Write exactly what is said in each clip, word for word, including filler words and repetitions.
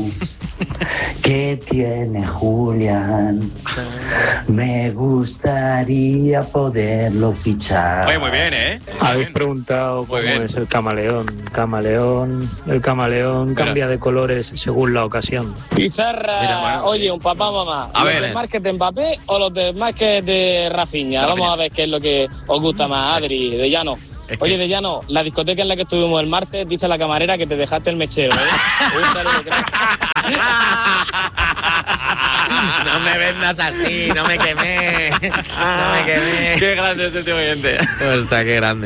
¿Qué tiene Julián? Me gustaría poderlo fichar. Oye, muy bien, ¿eh? Muy Habéis bien. preguntado cómo bien. es el camaleón. Camaleón, el camaleón Mira. cambia de colores según la ocasión. Pizarra, Mira, bueno, oye, sí. un papá mamá. A ¿Los ver. desmarques de Mbappé o los desmarques de Rafinha? Vamos Rafinha. a ver qué es lo que os gusta más, Adri, de Llano. Es que- Oye, de Llano, la discoteca en la que estuvimos el martes, dice la camarera que te dejaste el mechero, ¿eh? Un saludo, crack. No me vendas así, no me quemé. No me quemé. Qué grande es este oyente. Hostia, qué grande.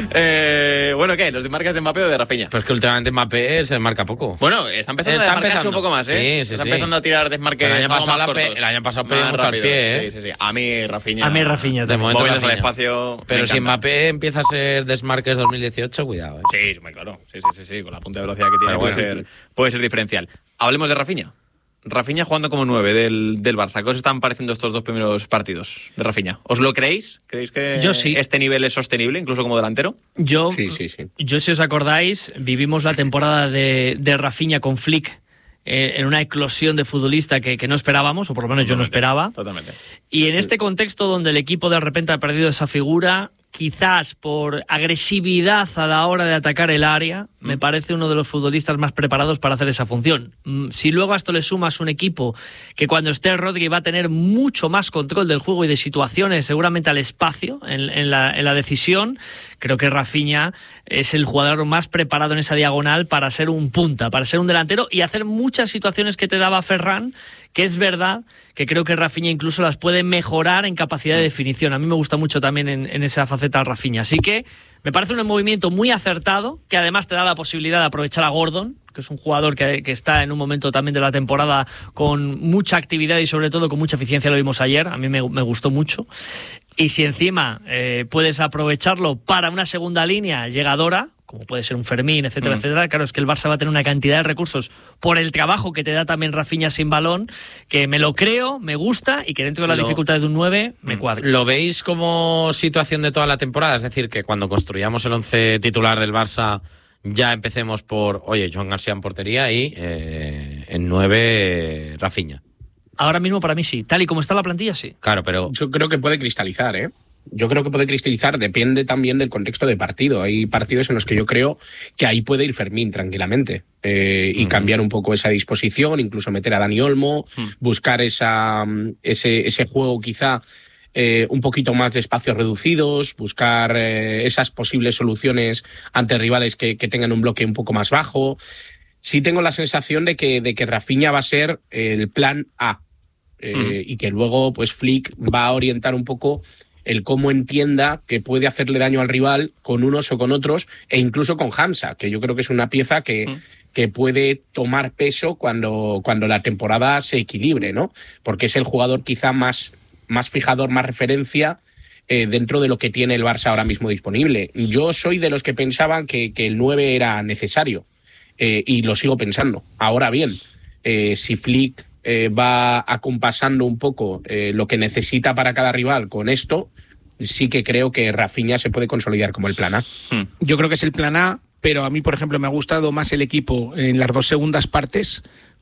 Eh, bueno, ¿qué? ¿Los desmarques de Mbappé o de Rafinha? Pues que últimamente Mbappé se marca poco. Bueno, está empezando Está a desmarcarse empezando. un poco más, ¿eh? Sí, sí, está sí. empezando a tirar desmarques El año algo pasado más la pe- cortos. el año pasado pedía Más mucho al rápidos. pie, ¿eh? Sí, sí, sí. A mí, Rafinha. A mí Rafinha De también. momento Móviles al Rafinha. espacio. Pero me si encanta. Mbappé empieza a ser desmarques dos mil dieciocho, cuidado, ¿eh? Sí, hombre, claro. Sí, sí, sí, sí. Con la punta de velocidad que tiene Pero puede, bueno. ser, puede ser diferencial. Hablemos de Rafinha. Rafinha jugando como nueve del, del Barça. ¿Qué os están pareciendo estos dos primeros partidos de Rafinha? ¿Os lo creéis? ¿Creéis que Yo sí. este nivel es sostenible, incluso como delantero? Yo, Sí, sí, sí. yo, si os acordáis, vivimos la temporada de, de Rafinha con Flick eh, en una eclosión de futbolista que, que no esperábamos, o por lo menos yo no esperaba. Totalmente. Y en este contexto donde el equipo de repente ha perdido esa figura, quizás por agresividad a la hora de atacar el área, me parece uno de los futbolistas más preparados para hacer esa función. Mm, Si luego a esto le sumas un equipo que cuando esté Rodri va a tener mucho más control del juego y de situaciones, seguramente al espacio, en, en la, en la decisión, creo que Rafinha es el jugador más preparado en esa diagonal para ser un punta, para ser un delantero y hacer muchas situaciones que te daba Ferran, que es verdad que creo que Rafinha incluso las puede mejorar en capacidad de definición. A mí me gusta mucho también en, en esa faceta Rafinha. Así que me parece un movimiento muy acertado, que además te da la posibilidad de aprovechar a Gordon, que es un jugador que, que está en un momento también de la temporada con mucha actividad y sobre todo con mucha eficiencia, lo vimos ayer, a mí me, me gustó mucho. Y si encima eh, puedes aprovecharlo para una segunda línea llegadora, como puede ser un Fermín, etcétera, Mm. etcétera, claro, es que el Barça va a tener una cantidad de recursos por el trabajo que te da también Rafinha sin balón, que me lo creo, me gusta y que dentro de las Lo- dificultades de un nueve me Mm. cuadra. ¿Lo veis como situación de toda la temporada? Es decir, que cuando construyamos el once titular del Barça ya empecemos por, oye, Joan García en portería y eh, en nueve Rafinha. Ahora mismo para mí sí, tal y como está la plantilla sí. Claro, pero Yo creo que puede cristalizar, ¿eh? Yo creo que puede cristalizar, depende también del contexto de partido. Hay partidos en los que yo creo que ahí puede ir Fermín tranquilamente eh, y Ujú. cambiar un poco esa disposición, incluso meter a Dani Olmo, buscar esa, ese, ese juego quizá eh, un poquito más de espacios reducidos, buscar eh, esas posibles soluciones ante rivales que, que tengan un bloque un poco más bajo. Sí tengo la sensación de que, de que Rafinha va a ser el plan A eh, Ujú. y que luego pues Flick va a orientar un poco el cómo entienda que puede hacerle daño al rival con unos o con otros, e incluso con Hamza, que yo creo que es una pieza que, Mm. que puede tomar peso cuando, cuando la temporada se equilibre, ¿no? Porque es el jugador quizá más, más fijador, más referencia eh, dentro de lo que tiene el Barça ahora mismo disponible. Yo soy de los que pensaban que, que el nueve era necesario eh, y lo sigo pensando. Ahora bien, eh, si Flick eh, va acompasando un poco eh, lo que necesita para cada rival con esto, sí que creo que Rafinha se puede consolidar como el plan A. Yo creo que es el plan A, pero a mí, por ejemplo, me ha gustado más el equipo en las dos segundas partes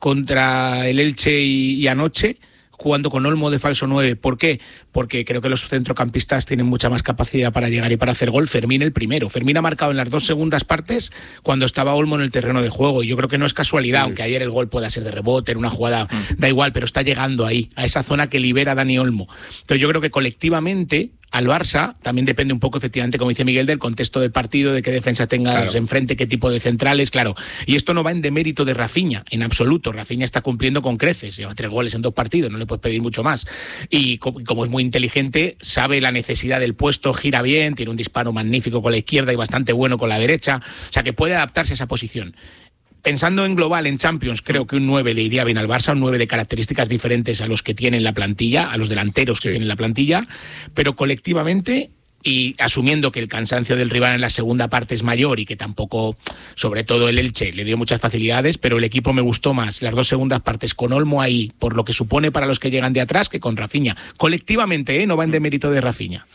contra el Elche y, y anoche, jugando con Olmo de falso nueve. ¿Por qué? Porque creo que los centrocampistas tienen mucha más capacidad para llegar y para hacer gol. Fermín el primero. Fermín ha marcado en las dos segundas partes cuando estaba Olmo en el terreno de juego. Y yo creo que no es casualidad, Mm. aunque ayer el gol pueda ser de rebote, en una jugada, da igual, pero está llegando ahí, a esa zona que libera Dani Olmo. Entonces yo creo que colectivamente al Barça también depende un poco, efectivamente, como dice Miguel, del contexto del partido, de qué defensa tengas Claro. enfrente, qué tipo de centrales, claro. Y esto no va en demérito de Rafinha, en absoluto. Rafinha está cumpliendo con creces, lleva tres goles en dos partidos, no le puedes pedir mucho más. Y co- como es muy inteligente, sabe la necesidad del puesto, gira bien, tiene un disparo magnífico con la izquierda y bastante bueno con la derecha, o sea que puede adaptarse a esa posición. Pensando en global, en Champions, creo que un nueve le iría bien al Barça, un nueve de características diferentes a los que tiene en la plantilla, a los delanteros que Sí. tiene en la plantilla, pero colectivamente, y asumiendo que el cansancio del rival en la segunda parte es mayor y que tampoco, sobre todo el Elche, le dio muchas facilidades, pero el equipo me gustó más las dos segundas partes con Olmo ahí, por lo que supone para los que llegan de atrás, que con Rafinha. Colectivamente, ¿eh? No va en demérito de Rafinha.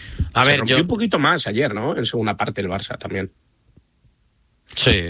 a Se ver, rompió yo un poquito más ayer, ¿no? En segunda parte el Barça también. sí.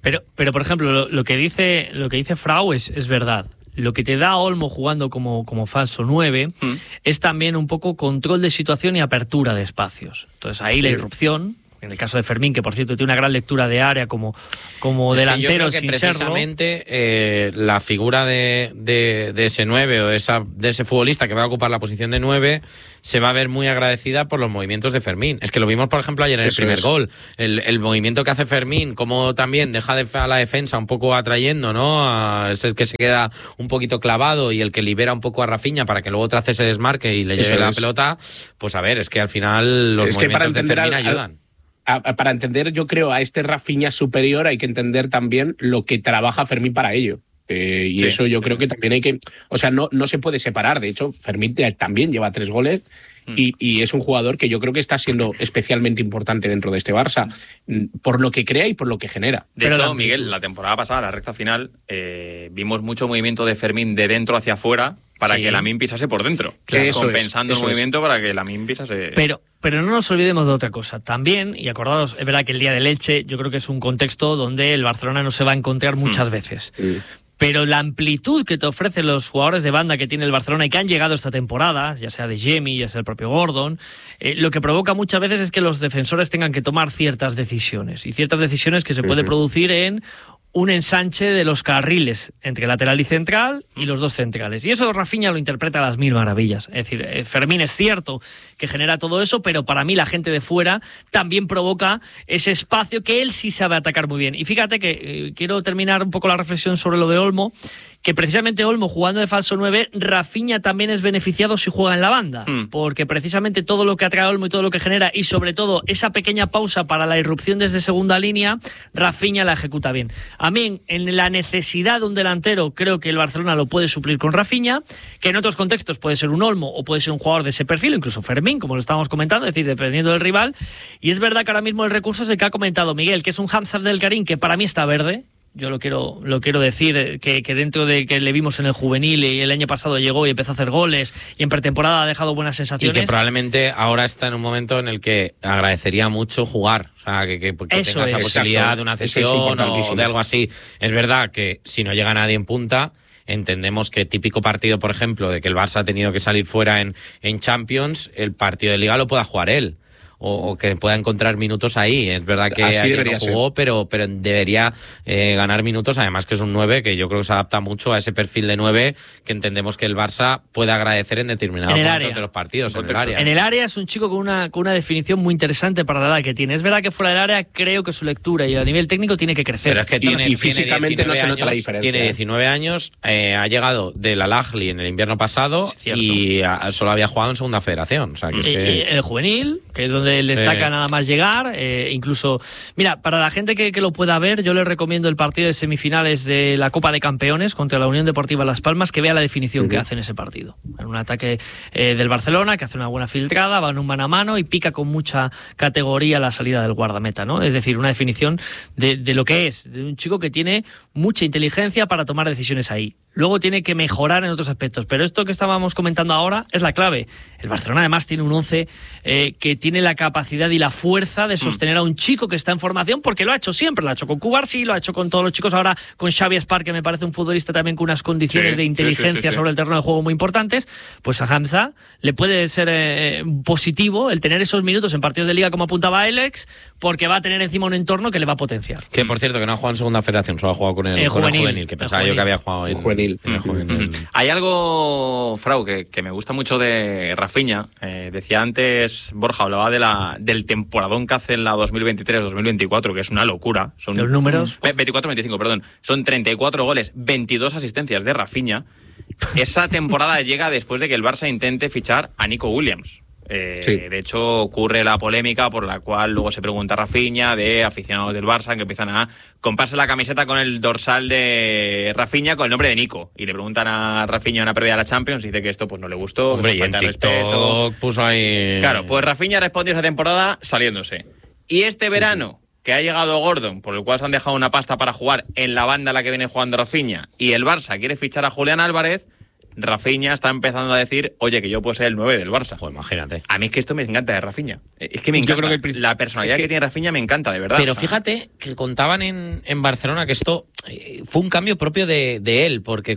Pero, pero por ejemplo, lo, lo que dice lo que dice Frau es, es verdad. Lo que te da Olmo jugando como, como falso nueve mm. es también un poco control de situación y apertura de espacios. Entonces ahí sí. la irrupción, en el caso de Fermín, que por cierto tiene una gran lectura de área como, como es delantero que yo creo que sin precisamente serlo. Eh, la figura de, de, de ese nueve o de, esa, de ese futbolista que va a ocupar la posición de nueve se va a ver muy agradecida por los movimientos de Fermín. Es que lo vimos, por ejemplo, ayer en Eso el primer es. gol. El, el movimiento que hace Fermín, como también deja de a la defensa un poco atrayendo, ¿no? A, es el que se queda un poquito clavado y el que libera un poco a Rafinha para que luego trace ese desmarque y le lleve Eso la es. pelota. Pues a ver, es que al final los es movimientos de Fermín al, ayudan. Al, a, para entender, yo creo, a este Rafinha superior hay que entender también lo que trabaja Fermín para ello. Eh, y sí, eso yo sí. creo que también hay que... O sea, no, no se puede separar. De hecho, Fermín también lleva tres goles mm. y, y es un jugador que yo creo que está siendo especialmente importante dentro de este Barça, por lo que crea y por lo que genera. De Pero hecho, la... Miguel, la temporada pasada, la recta final, eh, vimos mucho movimiento de Fermín de dentro hacia afuera para sí. que Lamine pisase por dentro. Claro, eso compensando es, eso el movimiento es. para que Lamine pisase... Pero... Pero no nos olvidemos de otra cosa. También, y acordaros, es verdad que el día del Elche yo creo que es un contexto donde el Barcelona no se va a encontrar muchas mm. veces. Mm. Pero la amplitud que te ofrecen los jugadores de banda que tiene el Barcelona y que han llegado esta temporada, ya sea de Jemi, ya sea el propio Gordon, eh, lo que provoca muchas veces es que los defensores tengan que tomar ciertas decisiones. Y ciertas decisiones que se puede uh-huh. producir en un ensanche de los carriles entre lateral y central y los dos centrales. Y eso Rafinha lo interpreta a las mil maravillas. Es decir, eh, Fermín es cierto que genera todo eso, pero para mí la gente de fuera también provoca ese espacio que él sí sabe atacar muy bien. Y fíjate que eh, quiero terminar un poco la reflexión sobre lo de Olmo, que precisamente Olmo jugando de falso nueve, Rafinha también es beneficiado si juega en la banda, mm. porque precisamente todo lo que atrae Olmo y todo lo que genera, y sobre todo esa pequeña pausa para la irrupción desde segunda línea, Rafinha la ejecuta bien. A mí, en la necesidad de un delantero, creo que el Barcelona lo puede suplir con Rafinha, que en otros contextos puede ser un Olmo o puede ser un jugador de ese perfil, incluso Fermín, como lo estábamos comentando, es decir, dependiendo del rival. Y es verdad que ahora mismo el recurso es el que ha comentado Miguel, que es un Hamza Abdelkarim que para mí está verde. Yo lo quiero lo quiero decir, que, que dentro de que le vimos en el juvenil y el año pasado llegó y empezó a hacer goles y en pretemporada ha dejado buenas sensaciones. Y que probablemente ahora está en un momento en el que agradecería mucho jugar. O sea, que, que, que tenga esa es, posibilidad exacto. de una cesión o de algo así. Es verdad que si no llega nadie en punta, entendemos que típico partido, por ejemplo, de que el Barça ha tenido que salir fuera en, en Champions, el partido de Liga lo pueda jugar él. O, o que pueda encontrar minutos ahí. Es verdad que ayer no jugó, pero, pero debería eh, ganar minutos. Además que es un nueve que yo creo que se adapta mucho a ese perfil de nueve que entendemos que el Barça puede agradecer en determinados en momentos de los partidos. En el área. En el área es un chico con una, con una definición muy interesante para la edad que tiene. Es verdad que fuera del área creo que su lectura y a nivel técnico tiene que crecer. Pero es que y, tiene, y físicamente no se nota años, la diferencia. Tiene diecinueve años, eh, ha llegado del Al-Ahly en el invierno pasado sí, y a, solo había jugado en segunda federación. O sea, que es y, que... y el juvenil, que es donde él destaca sí. nada más llegar, eh, incluso, mira, para la gente que, que lo pueda ver, yo les recomiendo el partido de semifinales de la Copa de Campeones contra la Unión Deportiva Las Palmas, que vea la definición uh-huh. que hace en ese partido. En un ataque eh, del Barcelona, que hace una buena filtrada, va en un mano a mano y pica con mucha categoría la salida del guardameta, ¿no? Es decir, una definición de, de lo que es, de un chico que tiene mucha inteligencia para tomar decisiones ahí. Luego tiene que mejorar en otros aspectos, pero esto que estábamos comentando ahora es la clave. El Barcelona además tiene un once eh, que tiene la capacidad y la fuerza de sostener a un chico que está en formación, porque lo ha hecho siempre, lo ha hecho con Cubarsí, lo ha hecho con todos los chicos, ahora con Xavi Espar, que me parece un futbolista también con unas condiciones sí, de inteligencia sí, sí, sí, sí. sobre el terreno de juego muy importantes. Pues a Hamza le puede ser eh, positivo el tener esos minutos en partidos de liga como apuntaba Alex, porque va a tener encima un entorno que le va a potenciar. Que por cierto, que no ha jugado en segunda federación, solo ha jugado con el, eh, con juvenil, el juvenil, que pensaba juvenil. yo que había jugado en juvenil. En el juvenil. Mm-hmm. Hay algo, Frau, que, que me gusta mucho de Rafinha. Eh, decía antes, Borja, hablaba de la, del temporadón que hace en la dos mil veintitrés dos mil veinticuatro, que es una locura. Son los números. veinticuatro veinticinco, perdón. Son treinta y cuatro goles, veintidós asistencias de Rafinha. Esa temporada llega después de que el Barça intente fichar a Nico Williams. Eh, sí. De hecho, ocurre la polémica por la cual luego se pregunta a Rafinha de aficionados del Barça que empiezan a comprarse la camiseta con el dorsal de Rafinha con el nombre de Nico. Y le preguntan a Rafinha una previa a la Champions y dice que esto pues no le gustó. Hombre, y en TikTok puso ahí... Claro, pues Rafinha respondió esa temporada saliéndose. Y este verano, que ha llegado Gordon, por el cual se han dejado una pasta para jugar en la banda a la que viene jugando Rafinha, y el Barça quiere fichar a Julián Álvarez, Rafinha está empezando a decir, oye, que yo puedo ser el nueve del Barça. Pues imagínate. A mí es que esto me encanta de Rafinha. Es que me encanta. Yo creo que el... La personalidad es que... que tiene Rafinha me encanta, de verdad. Pero fíjate que contaban en, en Barcelona que esto eh, fue un cambio propio de, de él, porque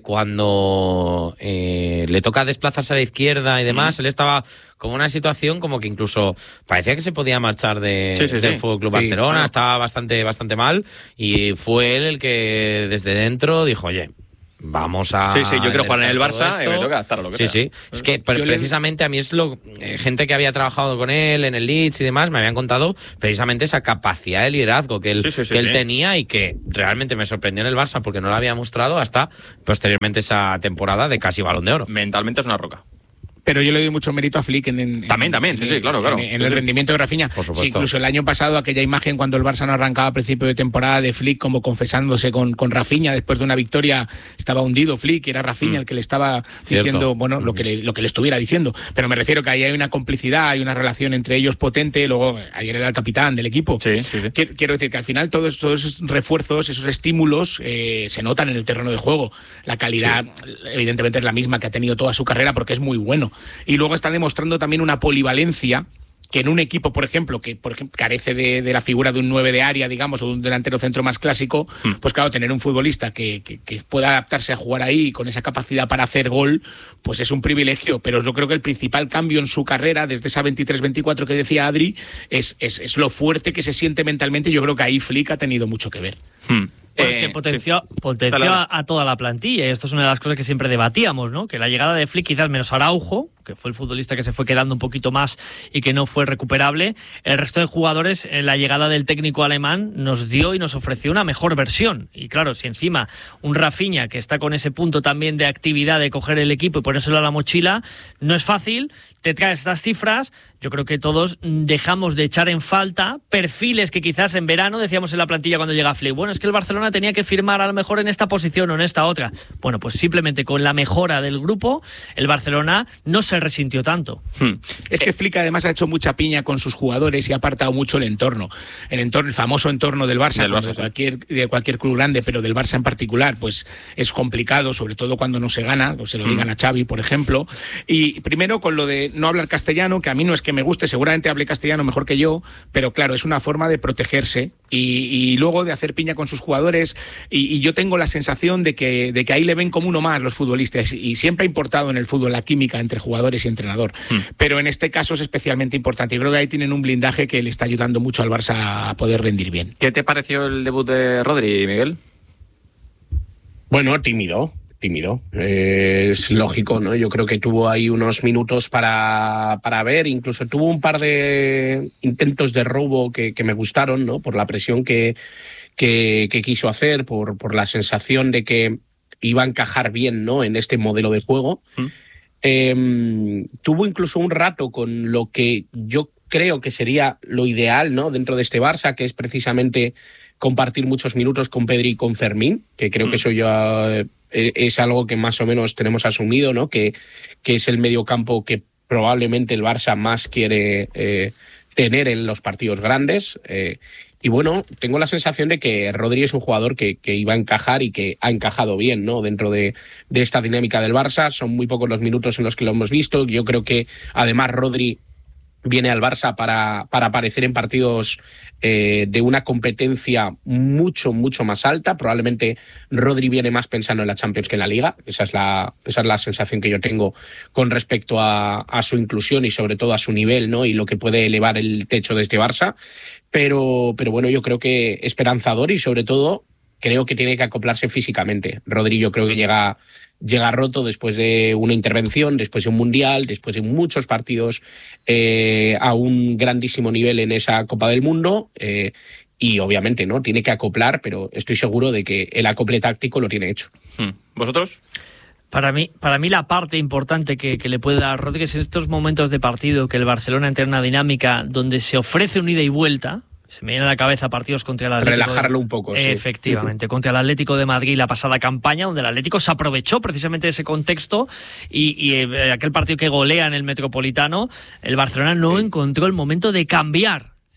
cuando eh, le toca desplazarse a la izquierda y demás, mm. él estaba como una situación como que incluso parecía que se podía marchar de, sí, sí, del sí. Fútbol Club sí, Barcelona, claro. estaba bastante, bastante mal, y fue él el que desde dentro dijo, oye, vamos a... Sí, sí, yo quiero jugar en el Barça y me toca adaptar a lo que Sí, sea. sí. Es que pero precisamente le... a mí es lo... Eh, gente que había trabajado con él en el Leeds y demás me habían contado precisamente esa capacidad de liderazgo que él, sí, sí, sí, que él sí. tenía y que realmente me sorprendió en el Barça porque no lo había mostrado hasta posteriormente esa temporada de casi Balón de Oro. Mentalmente es una roca. Pero yo le doy mucho mérito a Flick en, en también, también, en, sí, sí, claro, claro. En, en sí, el sí. rendimiento de Rafinha. Por supuesto. Sí, incluso el año pasado, aquella imagen cuando el Barça no arrancaba a principio de temporada de Flick como confesándose con, con Rafinha después de una victoria, estaba hundido Flick, y era Rafinha mm. el que le estaba diciendo, Cierto. bueno, lo que, le, lo que le estuviera diciendo. Pero me refiero que ahí hay una complicidad, hay una relación entre ellos potente. Luego, ayer era el capitán del equipo. Sí, sí, sí. Quiero decir que al final todos, todos esos refuerzos, esos estímulos, eh, se notan en el terreno de juego. La calidad, sí. evidentemente, es la misma que ha tenido toda su carrera porque es muy bueno. Y luego está demostrando también una polivalencia que en un equipo, por ejemplo, que por ejemplo, carece de, de la figura de un nueve de área, digamos, o de un delantero centro más clásico, mm. pues claro, tener un futbolista que, que, que pueda adaptarse a jugar ahí con esa capacidad para hacer gol, pues es un privilegio. Pero yo creo que el principal cambio en su carrera, desde esa veintitrés veinticuatro que decía Adri, es, es, es lo fuerte que se siente mentalmente. Yo creo que ahí Flick ha tenido mucho que ver. Mm. Pues eh, que potenció, sí. potenció a, a toda la plantilla, y esto es una de las cosas que siempre debatíamos, ¿no? Que la llegada de Flick, quizás menos Araujo, que fue el futbolista que se fue quedando un poquito más y que no fue recuperable, el resto de jugadores, en la llegada del técnico alemán, nos dio y nos ofreció una mejor versión. Y claro, si encima un Rafinha, que está con ese punto también de actividad de coger el equipo y ponérselo a la mochila, no es fácil, te traes estas cifras. Yo creo que todos dejamos de echar en falta perfiles que quizás en verano decíamos en la plantilla cuando llega Flick, bueno, es que el Barcelona tenía que firmar a lo mejor en esta posición o en esta otra. Bueno, pues simplemente con la mejora del grupo, el Barcelona no se resintió tanto. Hmm. Es que Flick además ha hecho mucha piña con sus jugadores y ha apartado mucho el entorno. El entorno, el famoso entorno del Barça, del Barça de, sí. cualquier, de cualquier club grande, pero del Barça en particular, pues es complicado, sobre todo cuando no se gana, o se lo digan hmm. a Xavi, por ejemplo. Y primero con lo de no hablar castellano, que a mí no es que me guste, seguramente hable castellano mejor que yo, pero claro, es una forma de protegerse y, y luego de hacer piña con sus jugadores, y, y yo tengo la sensación de que, de que ahí le ven como uno más los futbolistas, y siempre ha importado en el fútbol la química entre jugadores y entrenador, hmm. pero en este caso es especialmente importante. Yo creo que ahí tienen un blindaje que le está ayudando mucho al Barça a poder rendir bien. ¿Qué te pareció el debut de Rodri, Miguel? Bueno, tímido. tímido. Eh, es lógico, ¿no? Yo creo que tuvo ahí unos minutos para, para ver, incluso tuvo un par de intentos de robo que, que me gustaron, ¿no? Por la presión que, que, que quiso hacer, por, por la sensación de que iba a encajar bien, ¿no? En este modelo de juego. ¿Mm? Eh, tuvo incluso un rato con lo que yo creo que sería lo ideal, ¿no? Dentro de este Barça, que es precisamente compartir muchos minutos con Pedri y con Fermín, que creo mm. que eso ya es algo que más o menos tenemos asumido, ¿no? Que, que es el mediocampo que probablemente el Barça más quiere eh, tener en los partidos grandes. Eh, y bueno, tengo la sensación de que Rodri es un jugador que, que iba a encajar y que ha encajado bien, ¿no? Dentro de, de esta dinámica del Barça. Son muy pocos los minutos en los que lo hemos visto. Yo creo que además Rodri viene al Barça para, para aparecer en partidos eh, de una competencia mucho, mucho más alta. Probablemente Rodri viene más pensando en la Champions que en la Liga. Esa es la, esa es la sensación que yo tengo con respecto a, a su inclusión y sobre todo a su nivel, ¿no? Y lo que puede elevar el techo de este Barça. Pero, pero bueno, yo creo que esperanzador y sobre todo creo que tiene que acoplarse físicamente. Rodri yo creo que llega... llega roto después de una intervención, después de un mundial, después de muchos partidos eh, a un grandísimo nivel en esa Copa del Mundo eh, y obviamente no tiene que acoplar, pero estoy seguro de que el acople táctico lo tiene hecho. ¿Vosotros? Para mí, para mí la parte importante que, que le puede dar Rodríguez en estos momentos de partido, que el Barcelona entra en una dinámica donde se ofrece un ida y vuelta. Se me viene a la cabeza partidos contra el Atlético. Relajarlo de... un poco, sí. Efectivamente, contra el Atlético de Madrid la pasada campaña, donde el Atlético se aprovechó precisamente de ese contexto y, y aquel partido que golea en el Metropolitano, el Barcelona no sí. encontró el momento de cambiar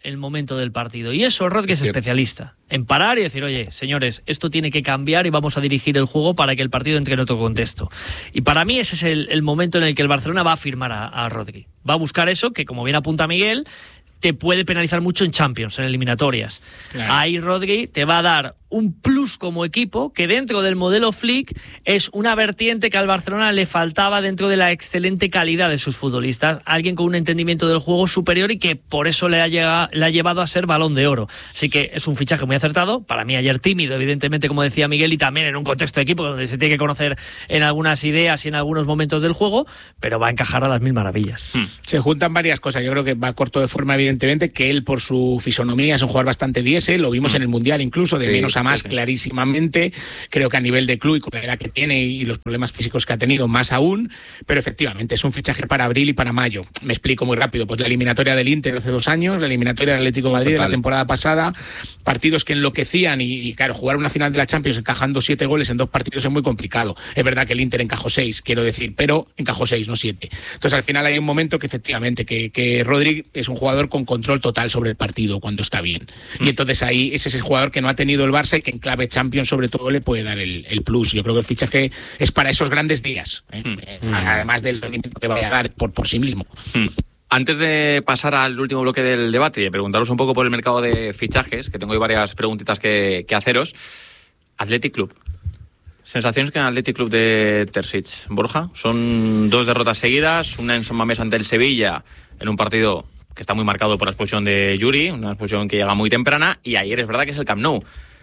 el momento del partido. Y eso Rodri es, es especialista, en parar y decir, oye, señores, esto tiene que cambiar y vamos a dirigir el juego para que el partido entre en otro contexto. Y para mí ese es el, el momento en el que el Barcelona va a firmar a, a Rodri. Va a buscar eso, que como bien apunta Miguel, te puede penalizar mucho en Champions, en eliminatorias. Claro. Ahí Rodri te va a dar un plus como equipo que dentro del modelo Flick es una vertiente que al Barcelona le faltaba dentro de la excelente calidad de sus futbolistas, alguien con un entendimiento del juego superior y que por eso le ha, llegado, le ha llevado a ser Balón de Oro. Así que es un fichaje muy acertado, para mí ayer tímido, evidentemente, como decía Miguel, y también en un contexto de equipo donde se tiene que conocer en algunas ideas y en algunos momentos del juego, pero va a encajar a las mil maravillas. Hmm. Se juntan varias cosas, yo creo que va corto de forma, evidentemente, que él por su fisonomía es un jugador bastante diésel, lo vimos hmm. en el Mundial incluso, de sí. menos a más, sí. clarísimamente. Creo que a nivel de club y con la edad que tiene y los problemas físicos que ha tenido, más aún. Pero efectivamente es un fichaje para abril y para mayo. Me explico muy rápido. Pues la eliminatoria del Inter hace dos años, la eliminatoria del Atlético de Madrid de la temporada pasada, partidos que enloquecían y, y claro, jugar una final de la Champions encajando siete goles en dos partidos es muy complicado. Es verdad que el Inter encajó seis, quiero decir, pero encajó seis, no siete. Entonces al final hay un momento que efectivamente que, que Rodri es un jugador con control total sobre el partido cuando está bien. Y entonces ahí ese es el jugador que no ha tenido el Barça y que en clave Champions sobre todo le puede dar el, el plus. Yo creo que el fichaje es para esos grandes días, ¿eh? mm. además del rendimiento que vaya a dar por, por sí mismo. Mm. Antes de pasar al último bloque del debate y preguntaros un poco por el mercado de fichajes, que tengo ahí varias preguntitas que, que haceros. Athletic Club. Sensaciones que en el Athletic Club de Terzic. Borja, son dos derrotas seguidas, una en San Mamés ante el Sevilla, en un partido que está muy marcado por la expulsión de Yuri, una expulsión que llega muy temprana, y ayer es verdad que es el Camp Nou.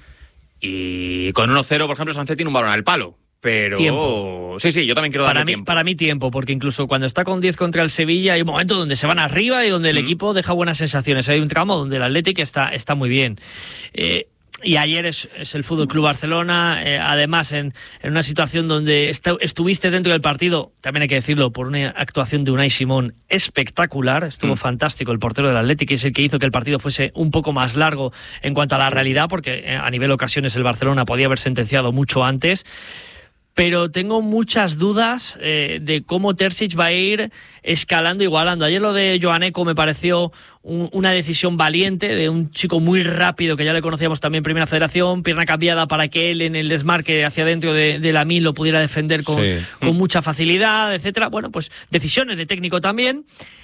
Y con uno cero, por ejemplo, Sánchez tiene un balón al palo. Pero tiempo. Sí, sí, yo también quiero darle para mí, tiempo. Para mí tiempo, porque incluso cuando está con diez contra el Sevilla hay un momento donde se van arriba y donde el mm. equipo deja buenas sensaciones. Hay un tramo donde el Athletic está, está muy bien. Eh, y ayer es, es el Fútbol Club Barcelona, eh, además en, en una situación donde est- estuviste dentro del partido, también hay que decirlo, por una actuación de Unai Simón espectacular, estuvo mm. fantástico el portero del Athletic, y es el que hizo que el partido fuese un poco más largo en cuanto a la realidad, porque eh, a nivel ocasiones el Barcelona podía haber sentenciado mucho antes. Pero tengo muchas dudas eh, de cómo Terzic va a ir escalando, igualando. Ayer lo de Joaneco me pareció un, una decisión valiente, de un chico muy rápido que ya le conocíamos también en Primera Federación, pierna cambiada para que él en el desmarque hacia adentro de, de Lamine lo pudiera defender con, sí. con mucha facilidad, etcétera. Bueno, pues decisiones de técnico también.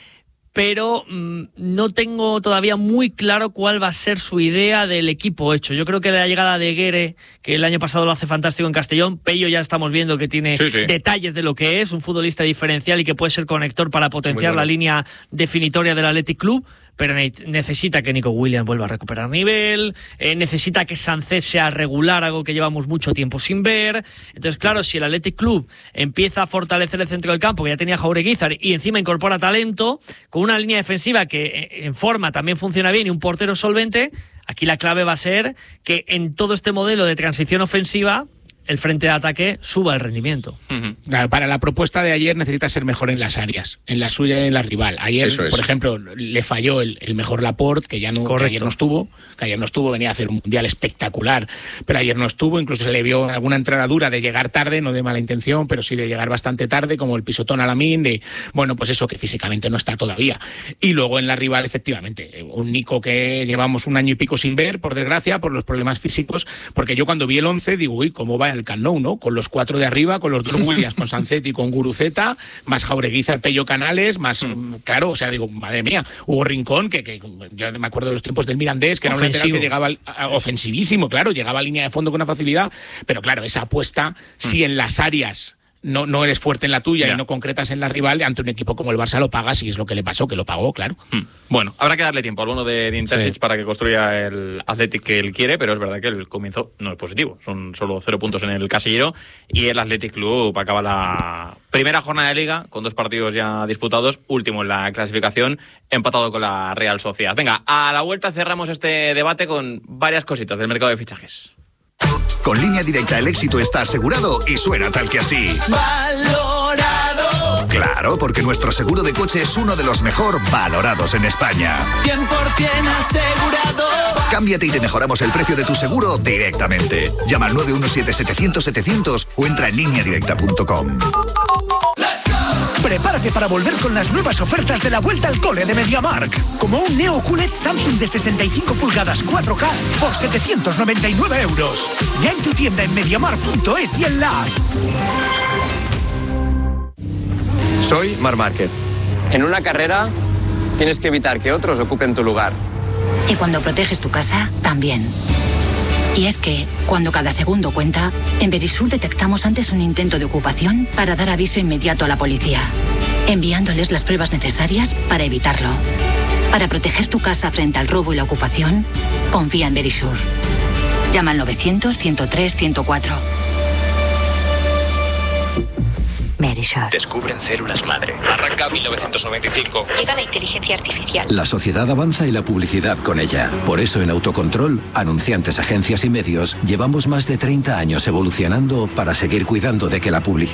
Pero mmm, no tengo todavía muy claro cuál va a ser su idea del equipo hecho. Yo creo que la llegada de Guerre, que el año pasado lo hace fantástico en Castellón, Pello ya estamos viendo que tiene sí, sí. detalles de lo que es, un futbolista diferencial y que puede ser conector para potenciar la línea definitoria del Athletic Club, pero necesita que Nico Williams vuelva a recuperar nivel, eh, necesita que Sánchez sea regular, algo que llevamos mucho tiempo sin ver. Entonces, claro, si el Athletic Club empieza a fortalecer el centro del campo, que ya tenía Jauregui y encima incorpora talento, con una línea defensiva que en forma también funciona bien y un portero solvente, aquí la clave va a ser que en todo este modelo de transición ofensiva el frente de ataque suba el rendimiento. Uh-huh. Claro, para la propuesta de ayer necesita ser mejor en las áreas, en la suya y en la rival. Ayer, es. por ejemplo, le falló el, el mejor Laporte, que ya no, que ayer no estuvo, que ayer no estuvo, venía a hacer un mundial espectacular, pero ayer no estuvo, incluso se le vio alguna entrada dura de llegar tarde, no de mala intención, pero sí de llegar bastante tarde, como el pisotón a Lamine, de, bueno, pues eso, que físicamente no está todavía. Y luego en la rival, efectivamente, un Nico que llevamos un año y pico sin ver, por desgracia, por los problemas físicos, porque yo cuando vi el once digo, uy, ¿cómo va el Camp Nou, ¿no? Con los cuatro de arriba, con los dos Williams, con Sánchez y con Guruceta, más Jaureguiza, el Pello Canales, más, mm. claro, o sea, digo, madre mía, Hugo Rincón, que, que yo me acuerdo de los tiempos del Mirandés, que Ofensivo. Era un lateral que llegaba a, a, ofensivísimo, claro, llegaba a línea de fondo con una facilidad, pero claro, esa apuesta, mm. si en las áreas no, no eres fuerte en la tuya yeah. y no concretas en la rival, ante un equipo como el Barça lo pagas, y es lo que le pasó, que lo pagó, claro. Hmm. Bueno, habrá que darle tiempo al bono de Terzic sí. para que construya el Athletic que él quiere, pero es verdad que el comienzo no es positivo. Son solo cero puntos en el casillero y el Athletic Club acaba la primera jornada de Liga con dos partidos ya disputados, último en la clasificación, empatado con la Real Sociedad. Venga, a la vuelta cerramos este debate con varias cositas del mercado de fichajes. Con Línea Directa el éxito está asegurado y suena tal que así. ¡Valorado! Claro, porque nuestro seguro de coche es uno de los mejor valorados en España. cien por ciento asegurado. Cámbiate y te mejoramos el precio de tu seguro directamente. Llama al nueve uno siete, setecientos, setecientos o entra en línea directa punto com. Let's go. Prepárate para volver con las nuevas ofertas de la vuelta al cole de MediaMarkt, como un Neo Q L E D Samsung de sesenta y cinco pulgadas cuatro K por setecientos noventa y nueve euros. Ya en tu tienda en mediamarkt punto es y en la app. Soy Marc Márquez. En una carrera tienes que evitar que otros ocupen tu lugar. Y cuando proteges tu casa, también. Y es que, cuando cada segundo cuenta, en Verisur detectamos antes un intento de ocupación para dar aviso inmediato a la policía, enviándoles las pruebas necesarias para evitarlo. Para proteger tu casa frente al robo y la ocupación, confía en Verisur. Llama al novecientos, ciento tres, ciento cuatro. Verisur. Descubren células madre. Arranca mil novecientos noventa y cinco. Llega la inteligencia artificial. La sociedad avanza y la publicidad con ella. Por eso en Autocontrol, anunciantes, agencias y medios, llevamos más de treinta años evolucionando para seguir cuidando de que la publicidad